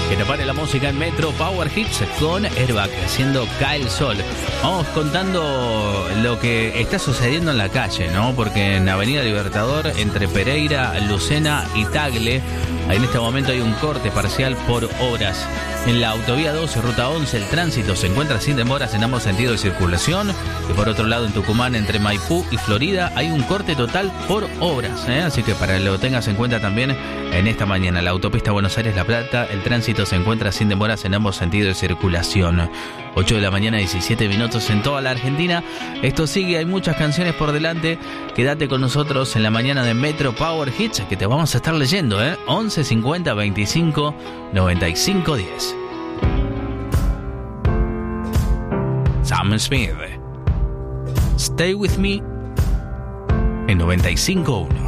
Que te pare la música en Metro Power Hits con Airbag, haciendo Cae el Sol. Vamos contando lo que está sucediendo en la calle, ¿no? Porque en Avenida Libertador, entre Pereira, Lucena y Tagle, en este momento hay un corte parcial por obras. En la autovía 12, ruta 11, el tránsito se encuentra sin demoras en ambos sentidos de circulación. Y por otro lado, en Tucumán, entre Maipú y Florida, hay un corte total por obras, ¿eh? Así que para que lo tengas en cuenta también en esta mañana. La autopista Buenos Aires-La Plata, el tránsito se encuentra sin demoras en ambos sentidos de circulación. 8 de la mañana, 17 minutos en toda la Argentina. Esto sigue, hay muchas canciones por delante. Quédate con nosotros en la mañana de Metro Power Hits, que te vamos a estar leyendo, 11 50 25 95 10. Sam Smith, Stay With Me en 95.1.